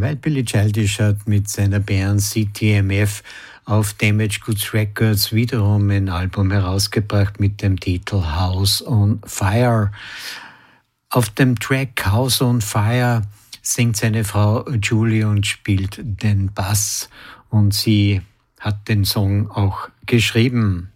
Weil Billy Childish hat mit seiner Band CTMF auf Damage Goods Records wiederum ein Album herausgebracht mit dem Titel House on Fire. Auf dem Track House on Fire singt seine Frau Julie und spielt den Bass und sie hat den Song auch geschrieben.